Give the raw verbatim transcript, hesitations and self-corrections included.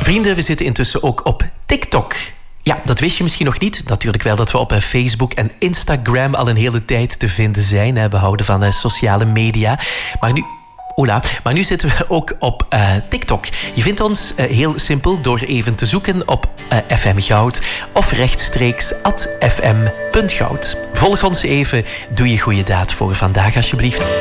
Vrienden, we zitten intussen ook op TikTok. Ja, dat wist je misschien nog niet. Natuurlijk wel dat we op Facebook en Instagram al een hele tijd te vinden zijn. We houden van sociale media. Maar nu... Ola, maar nu zitten we ook op uh, TikTok. Je vindt ons uh, heel simpel door even te zoeken op uh, F M Goud of rechtstreeks at f m punt goud. Volg ons even, doe je goede daad voor vandaag alsjeblieft.